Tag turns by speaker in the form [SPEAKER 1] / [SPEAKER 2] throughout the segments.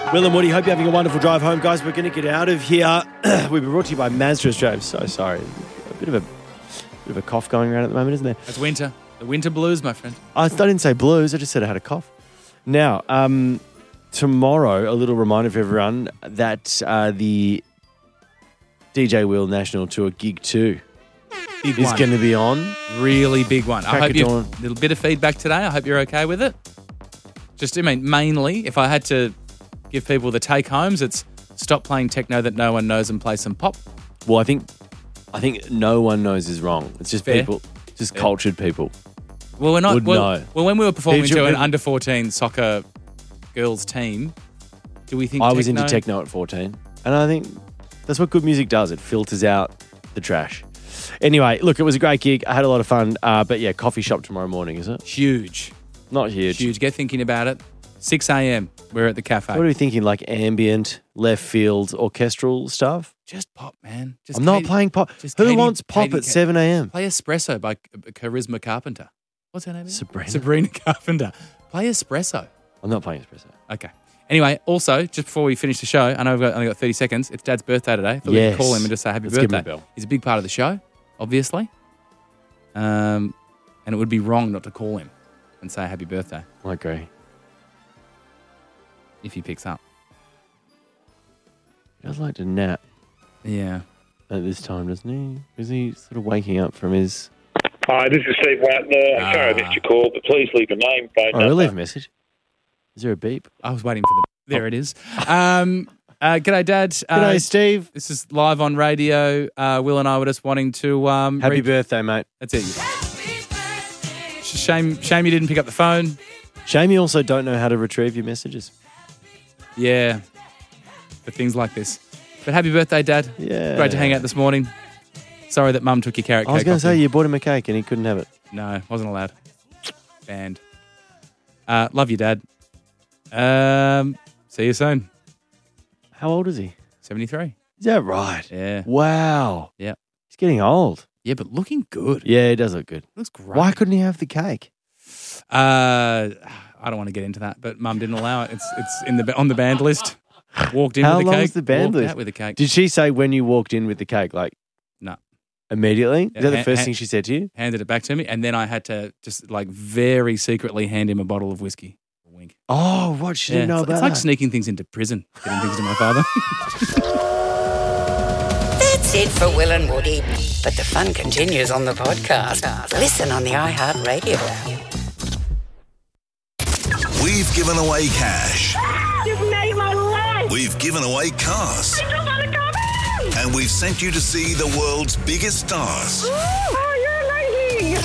[SPEAKER 1] Will and Woody, hope you're having a wonderful drive home, guys. We're going to get out of here. We've been brought to you by Mazda Australia. I'm so sorry. A bit of a cough going around at the moment, isn't there?
[SPEAKER 2] It's winter. The winter blues, my friend.
[SPEAKER 1] I didn't say blues. I just said I had a cough. Now, tomorrow, a little reminder for everyone that the DJ Will National Tour Gig 2 is going to be on.
[SPEAKER 2] Really big one. I hope
[SPEAKER 1] you've
[SPEAKER 2] a little bit of feedback today. I hope you're okay with it. Mainly, if I had to give people the take-homes, it's stop playing techno that no one knows and play some pop.
[SPEAKER 1] Well, I think no one knows is wrong. It's just
[SPEAKER 2] Fair.
[SPEAKER 1] people, just cultured people.
[SPEAKER 2] Well, we're not.
[SPEAKER 1] Would know.
[SPEAKER 2] Well, when we were performing
[SPEAKER 1] People-
[SPEAKER 2] to an under-14 soccer girls team, do we think
[SPEAKER 1] I was into techno at 14, and I think that's what good music does. It filters out the trash. Anyway, look, it was a great gig. I had a lot of fun. But yeah, coffee shop tomorrow morning, is it?
[SPEAKER 2] Huge.
[SPEAKER 1] Not huge.
[SPEAKER 2] Huge. Get thinking about it. 6 a.m. We're at the cafe.
[SPEAKER 1] What are we thinking? Like ambient, left field, orchestral stuff?
[SPEAKER 2] Just pop, man. Just
[SPEAKER 1] I'm not playing pop. Who wants pop at 7 a.m.?
[SPEAKER 2] Play Espresso by Charisma Carpenter. What's her name?
[SPEAKER 1] Sabrina
[SPEAKER 2] Carpenter. Play Espresso.
[SPEAKER 1] I'm not playing espresso.
[SPEAKER 2] Okay. Anyway, also, just before we finish the show, I know we've only got 30 seconds. It's Dad's birthday today. Thought we could call him and just say happy
[SPEAKER 1] Let's give
[SPEAKER 2] birthday.
[SPEAKER 1] him a bell.
[SPEAKER 2] He's a big part of the show, obviously. And it would be wrong not to call him and say happy birthday
[SPEAKER 1] I agree.
[SPEAKER 2] if he picks up.
[SPEAKER 1] He does like to nap
[SPEAKER 2] Yeah.
[SPEAKER 1] at this time, doesn't he? Is he sort of waking up from his...
[SPEAKER 3] Hi, this is Steve Whitner. I'm sorry I missed your call, but please leave a name, phone
[SPEAKER 1] Oh,
[SPEAKER 3] number.
[SPEAKER 1] he'll leave a message. Is there a beep?
[SPEAKER 2] I was waiting for the... There it is. G'day, Dad.
[SPEAKER 1] G'day, Steve.
[SPEAKER 2] This is live on radio. Will and I were just wanting to...
[SPEAKER 1] Happy birthday, mate.
[SPEAKER 2] That's it. Shame you didn't pick up the phone.
[SPEAKER 1] Shame you also don't know how to retrieve your messages.
[SPEAKER 2] Yeah. For things like this. But happy birthday, Dad.
[SPEAKER 1] Yeah.
[SPEAKER 2] Great to hang out this morning. Sorry that Mum took your carrot cake.
[SPEAKER 1] I was going
[SPEAKER 2] off
[SPEAKER 1] to say,
[SPEAKER 2] you.
[SPEAKER 1] you bought him a cake and he couldn't have it.
[SPEAKER 2] No, wasn't allowed. Banned. Love you, Dad. See you soon.
[SPEAKER 1] How old is he?
[SPEAKER 2] 73.
[SPEAKER 1] Is that right?
[SPEAKER 2] Yeah.
[SPEAKER 1] Wow.
[SPEAKER 2] Yeah.
[SPEAKER 1] He's getting old.
[SPEAKER 2] Yeah, but looking good.
[SPEAKER 1] Yeah, he does look good.
[SPEAKER 2] Looks great.
[SPEAKER 1] Why couldn't he have the cake?
[SPEAKER 2] I don't want to get into that, but Mum didn't allow it. It's on the band list. Walked in
[SPEAKER 1] How
[SPEAKER 2] with the cake.
[SPEAKER 1] long was the band
[SPEAKER 2] walked
[SPEAKER 1] list?
[SPEAKER 2] out with the cake.
[SPEAKER 1] Did she say when you walked in with the cake, like
[SPEAKER 2] No.
[SPEAKER 1] immediately?
[SPEAKER 2] Yeah,
[SPEAKER 1] Is that the first thing she said to you?
[SPEAKER 2] Handed it back to me, and then I had to just like very secretly hand him a bottle of whiskey. A wink.
[SPEAKER 1] Oh, what? She didn't know about
[SPEAKER 2] It's like
[SPEAKER 1] that.
[SPEAKER 2] sneaking things into prison, getting things to my father.
[SPEAKER 4] That's it for Will and Woody. But the fun continues on the podcast. Listen on the iHeartRadio app.
[SPEAKER 5] We've given away cash.
[SPEAKER 6] You've made my life.
[SPEAKER 5] We've given away cars.
[SPEAKER 6] I just want to come in.
[SPEAKER 5] And we've sent you to see the world's biggest stars.
[SPEAKER 6] Oh, you're amazing.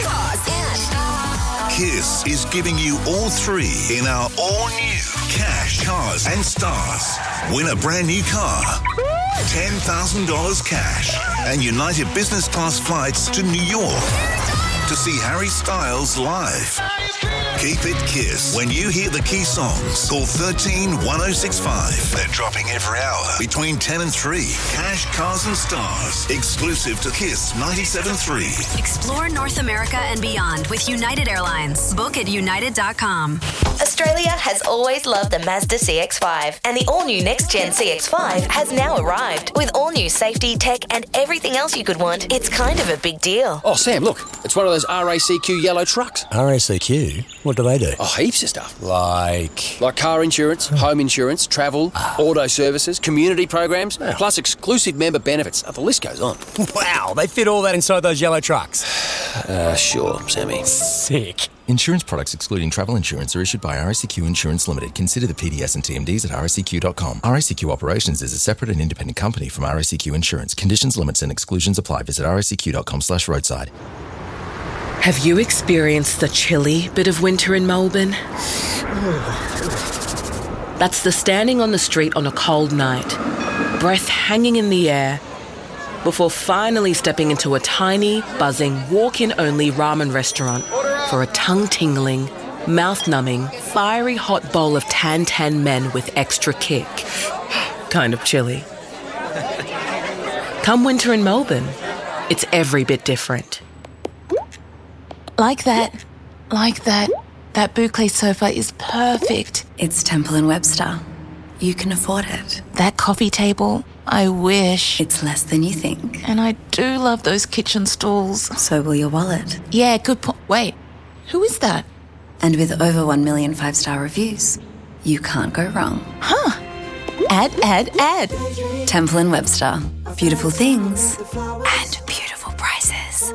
[SPEAKER 5] Kiss is giving you all three in our all-new Cash, Cars and Stars. Win a brand new car, $10,000 cash, and United Business Class flights to New York to see Harry Styles live. Keep it Kiss. When you hear the key songs, call 13-1065. They're dropping every hour between 10 and 3. Cash, Cars and Stars. Exclusive to Kiss 97.3.
[SPEAKER 7] Explore North America and beyond with United Airlines. Book at united.com.
[SPEAKER 8] Australia has always loved the Mazda CX-5, and the all-new next-gen CX-5 has now arrived. With all-new safety, tech, and everything else you could want, it's kind of a big deal.
[SPEAKER 9] Oh, Sam, look. It's one of those RACQ yellow trucks.
[SPEAKER 10] RACQ? What do they do?
[SPEAKER 9] Oh, heaps of stuff.
[SPEAKER 10] Like
[SPEAKER 9] car insurance, home insurance, travel, auto services, community programs, plus exclusive member benefits. Oh, the list goes on.
[SPEAKER 10] Wow, they fit all that inside those yellow trucks.
[SPEAKER 9] Sure, Sammy.
[SPEAKER 10] Sick.
[SPEAKER 11] Insurance products excluding travel insurance are issued by RACQ Insurance Limited. Consider the PDS and TMDs at racq.com. RACQ Operations is a separate and independent company from RACQ Insurance. Conditions, limits and exclusions apply. Visit racq.com/roadside.
[SPEAKER 12] Have you experienced the chilly bit of winter in Melbourne? That's the standing on the street on a cold night, breath hanging in the air, before finally stepping into a tiny, buzzing, walk-in-only ramen restaurant for a tongue-tingling, mouth-numbing, fiery hot bowl of tan men with extra kick. Kind of chilly. Come winter in Melbourne, it's every bit different.
[SPEAKER 13] Like that. That boucle sofa is perfect.
[SPEAKER 7] It's Temple & Webster.
[SPEAKER 14] You can afford it.
[SPEAKER 13] That coffee table, I wish.
[SPEAKER 14] It's less than you think.
[SPEAKER 13] And I do love those kitchen stools.
[SPEAKER 14] So will your wallet.
[SPEAKER 13] Yeah, good point. Wait, who is that?
[SPEAKER 14] And with over 1 million 5-star reviews, you can't go wrong.
[SPEAKER 13] Huh. Add.
[SPEAKER 14] Temple & Webster. Beautiful things and beautiful prices.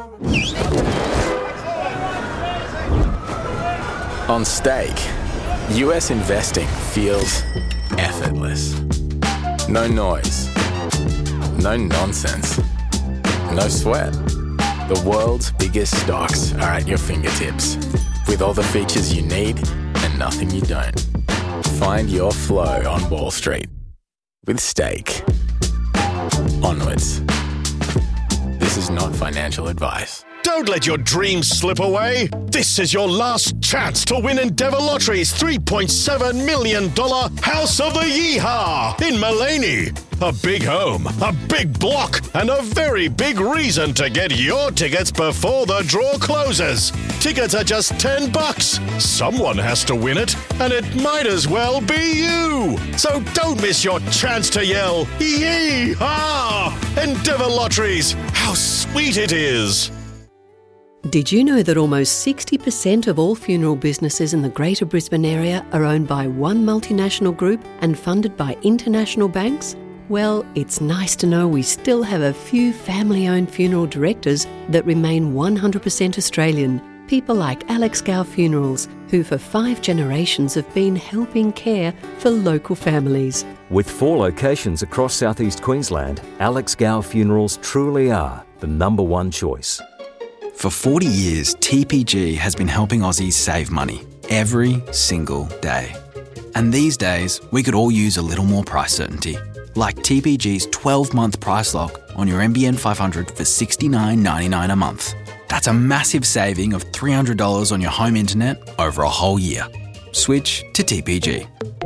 [SPEAKER 15] On Stake, US investing feels effortless. No noise, no nonsense, no sweat. The world's biggest stocks are at your fingertips, with all the features you need and nothing you don't. Find your flow on Wall Street with Stake. Onwards. This is not financial advice.
[SPEAKER 16] Don't let your dreams slip away. This is your last chance to win Endeavour Lottery's $3.7 million House of the Yeehaw in Mullaney. A big home, a big block, and a very big reason to get your tickets before the draw closes. Tickets are just $10. Someone has to win it, and it might as well be you. So don't miss your chance to yell, Yeehaw! Endeavour Lotteries, how sweet it is.
[SPEAKER 17] Did you know that almost 60% of all funeral businesses in the Greater Brisbane area are owned by one multinational group and funded by international banks? Well, it's nice to know we still have a few family-owned funeral directors that remain 100% Australian. People like Alex Gow Funerals, who for 5 generations have been helping care for local families.
[SPEAKER 18] With 4 locations across southeast Queensland, Alex Gow Funerals truly are the #1 choice.
[SPEAKER 19] For 40 years, TPG has been helping Aussies save money every single day. And these days, we could all use a little more price certainty. Like TPG's 12-month price lock on your NBN 500 for $69.99 a month. That's a massive saving of $300 on your home internet over a whole year. Switch to TPG.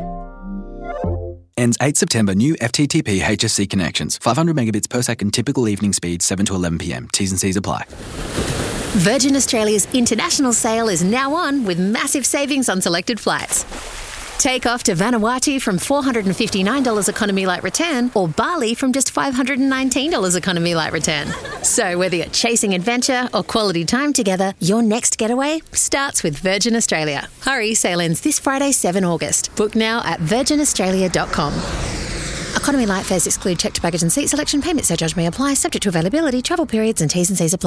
[SPEAKER 19] Ends 8 September. New FTTP HSC connections. 500 megabits per second. Typical evening speed 7 to 11 p.m. T's and C's apply.
[SPEAKER 20] Virgin Australia's international sale is now on with massive savings on selected flights. Take off to Vanuatu from $459 economy light return or Bali from just $519 economy light return. So whether you're chasing adventure or quality time together, your next getaway starts with Virgin Australia. Hurry, sale ends this Friday, 7 August. Book now at virginaustralia.com. Economy light fares exclude checked baggage and seat selection. Payment surcharge may apply, subject to availability, travel periods and T's and C's apply.